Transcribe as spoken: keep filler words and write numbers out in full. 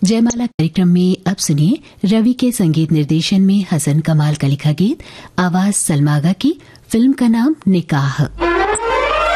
जयमाला कार्यक्रम में अब सुनिए रवि के संगीत निर्देशन में हसन कमाल का लिखा गीत, आवाज सलमागा की, फिल्म का नाम निकाह।